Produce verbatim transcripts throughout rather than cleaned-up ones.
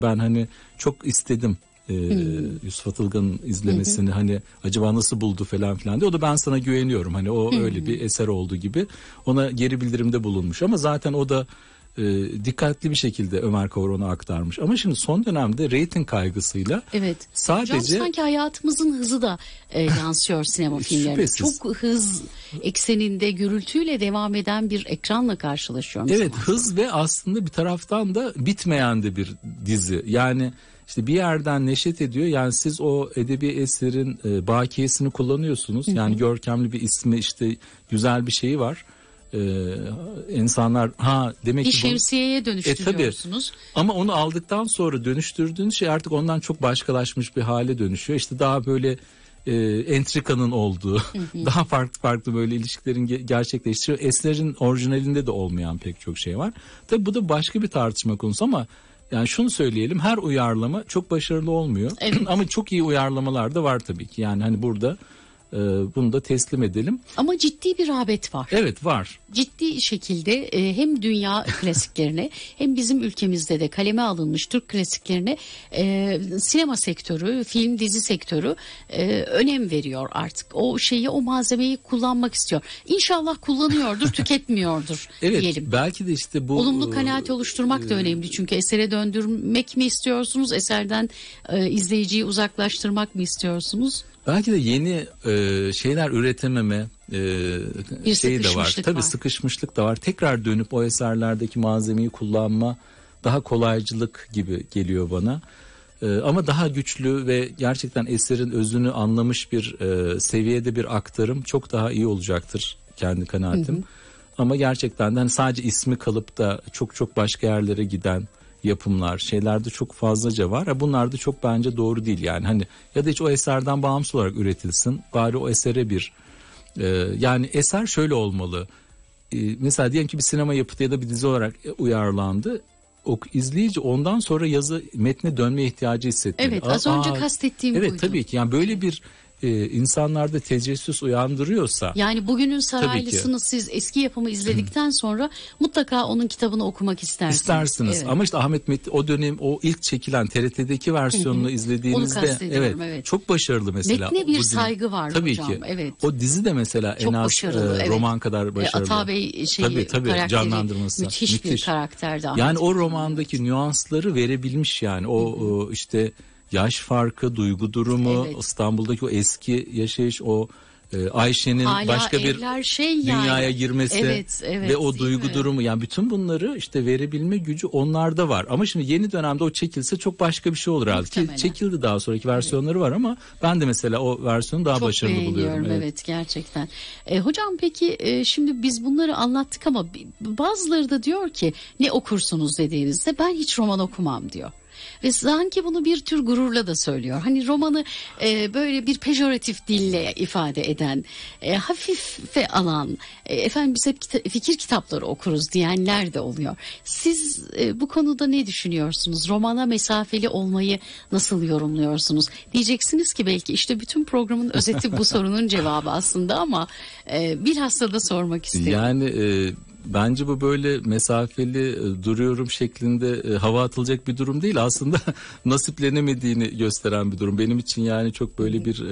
Ben hani çok istedim e, hmm. Yusuf Atılgan'ın izlemesini, hmm. hani acaba nasıl buldu falan filan diye. O da ben sana güveniyorum, hani o hmm. öyle bir eser olduğu gibi ona geri bildirimde bulunmuş. Ama zaten o da e, dikkatli bir şekilde Ömer Kavur onu aktarmış. Ama şimdi son dönemde reyting kaygısıyla evet. sadece... Hocam sanki hayatımızın hızı da e, yansıyor sinema filmlerine. Çok hız ekseninde gürültüyle devam eden bir ekranla karşılaşıyorum. Evet, hız ve aslında bir taraftan da bitmeyen de bir dizi. Yani işte bir yerden neşet ediyor. Yani siz o edebi eserin e, bakiyesini kullanıyorsunuz. Hı hı. Yani görkemli bir ismi, işte güzel bir şeyi var. Ee, insanlar ha demek bir ki şemsiyeye dönüştürüyorsunuz. E, ama onu aldıktan sonra dönüştürdüğünüz şey artık ondan çok başkalaşmış bir hale dönüşüyor. İşte daha böyle e, entrikanın olduğu, hı hı. daha farklı farklı böyle ilişkilerin ge- gerçekleştiği, eserin orijinalinde de olmayan pek çok şey var. Tabii bu da başka bir tartışma konusu ama yani şunu söyleyelim, her uyarlama çok başarılı olmuyor. Evet. Ama çok iyi uyarlamalar da var tabii ki. Yani hani burada bunu da teslim edelim. Ama ciddi bir rağbet var. Evet, var. Ciddi şekilde hem dünya klasiklerine hem bizim ülkemizde de kaleme alınmış Türk klasiklerine e, sinema sektörü, film dizi sektörü e, önem veriyor artık. O şeyi, o malzemeyi kullanmak istiyor. İnşallah kullanıyordur, tüketmiyordur evet, diyelim. Belki de işte bu... Olumlu kanaat oluşturmak da önemli. Çünkü esere döndürmek mi istiyorsunuz? Eserden e, izleyiciyi uzaklaştırmak mı istiyorsunuz? Belki de yeni e, şeyler üretememe e, şeyi de var. Tabii var. Sıkışmışlık da var. Tekrar dönüp o eserlerdeki malzemeyi kullanma daha kolaycılık gibi geliyor bana. E, ama daha güçlü ve gerçekten eserin özünü anlamış bir e, seviyede bir aktarım çok daha iyi olacaktır kendi kanaatim. Hı hı. Ama gerçekten de hani sadece ismi kalıp da çok çok başka yerlere giden yapımlar, şeylerde çok fazlaca var. Bunlar da çok bence doğru değil yani. Hani ya da hiç o eserden bağımsız olarak üretilsin. Bari o esere bir e, yani eser şöyle olmalı. E, mesela diyelim ki bir sinema yapıtı ya da bir dizi olarak uyarlandı. O izleyici ondan sonra yazı metne dönme ihtiyacı hissetmeli. Evet, az aa, önce kastettiğim evet, buydu. Evet, tabii ki. Yani böyle bir e, insanlarda tecessüs uyandırıyorsa. Yani bugünün Saraylısını siz eski yapımı izledikten sonra mutlaka onun kitabını okumak istersiniz. İstersiniz. Evet. Ama işte Ahmet Metin o dönem o ilk çekilen T R T'deki versiyonunu izlediğinizde evet, evet çok başarılı mesela. Metne bir bu saygı var tabii hocam. Ki. Evet. O dizi de mesela çok en az e, evet. roman kadar başarılı. Ata Bey şeyi, tabii, tabii, canlandırması müthiş, müthiş bir karakterdi. Yani o romandaki evet. nüansları verebilmiş yani. O, o işte yaş farkı, duygu durumu, evet. İstanbul'daki o eski yaşayış, o e, Ayşe'nin hala başka bir şey dünyaya yani. girmesi evet, evet, ve o duygu mi? durumu, yani bütün bunları işte verebilme gücü onlarda var. Ama şimdi yeni dönemde o çekilse çok başka bir şey olur herhalde. Ki çekildi, daha sonraki versiyonları evet. var ama ben de mesela o versiyonu daha çok başarılı buluyorum. Evet, evet gerçekten. E, hocam peki e, şimdi biz bunları anlattık ama bazıları da diyor ki ne okursunuz dediğinizde ben hiç roman okumam diyor. Ve sanki bunu bir tür gururla da söylüyor. Hani romanı e, böyle bir pejoratif dille ifade eden, e, hafife alan, e, efendim biz hep kita- fikir kitapları okuruz diyenler de oluyor. Siz e, bu konuda ne düşünüyorsunuz? Romana mesafeli olmayı nasıl yorumluyorsunuz? Diyeceksiniz ki belki işte bütün programın özeti bu sorunun cevabı aslında ama e, bilhassa da sormak istedim. Yani... E... Bence bu böyle mesafeli e, duruyorum şeklinde e, hava atılacak bir durum değil. Aslında nasiplenemediğini gösteren bir durum. Benim için yani çok böyle bir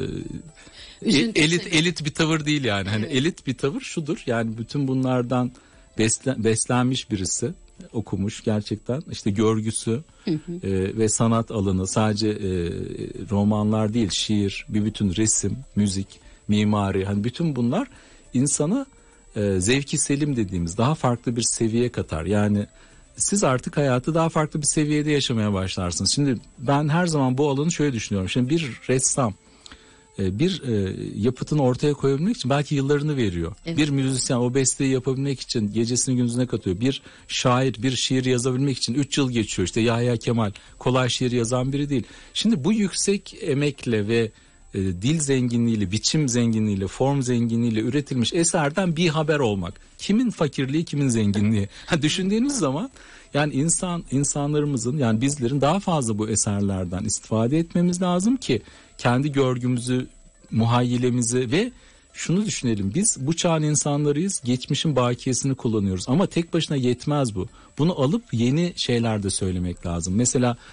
e, elit elit bir tavır değil yani. Hani evet. Elit bir tavır şudur. Yani bütün bunlardan beslen, beslenmiş birisi, okumuş gerçekten. İşte görgüsü hı hı. E, ve sanat alanı sadece e, romanlar değil, şiir, bir bütün resim, müzik, mimari. Hani bütün bunlar insana Ee, zevki selim dediğimiz daha farklı bir seviye katar. Yani siz artık hayatı daha farklı bir seviyede yaşamaya başlarsınız. Şimdi ben her zaman bu alanı şöyle düşünüyorum. Şimdi bir ressam e, bir e, yapıtını ortaya koyabilmek için belki yıllarını veriyor. Evet. Bir müzisyen o besteyi yapabilmek için gecesini gündüzüne katıyor. Bir şair bir şiir yazabilmek için üç yıl geçiyor. İşte Yahya Kemal kolay şiir yazan biri değil. Şimdi bu yüksek emekle ve dil zenginliğiyle, biçim zenginliğiyle, form zenginliğiyle üretilmiş eserden bir haber olmak. Kimin fakirliği, kimin zenginliği? Düşündüğünüz zaman yani insan insanlarımızın yani bizlerin daha fazla bu eserlerden istifade etmemiz lazım ki kendi görgümüzü, muhayyilemizi ve şunu düşünelim, biz bu çağın insanlarıyız, geçmişin bakiyesini kullanıyoruz ama tek başına yetmez bu. Bunu alıp yeni şeyler de söylemek lazım. Mesela